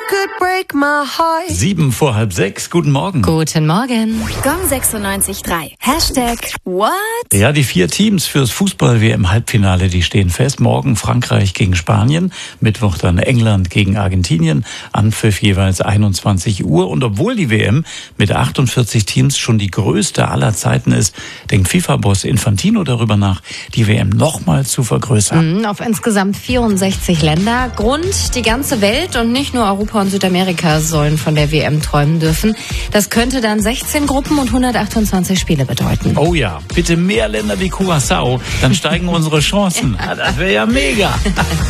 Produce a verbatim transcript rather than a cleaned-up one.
Sieben vor halb sechs. Guten Morgen. Guten Morgen. Gong sechsundneunzig Komma drei. Hashtag What? Ja, die vier Teams fürs Fußball-W M-Halbfinale, die stehen fest. Morgen Frankreich gegen Spanien, Mittwoch dann England gegen Argentinien, Anpfiff jeweils einundzwanzig Uhr. Und obwohl die W M mit achtundvierzig Teams schon die größte aller Zeiten ist, denkt FIFA-Boss Infantino darüber nach, die W M nochmal zu vergrößern. Mhm, auf insgesamt vierundsechzig Länder. Grund, die ganze Welt und nicht nur Europa und Südamerika sollen von der W M träumen dürfen. Das könnte dann sechzehn Gruppen und hundertachtundzwanzig Spiele bedeuten. Oh ja, bitte mehr Länder wie Curaçao, dann steigen unsere Chancen. Das wäre ja mega.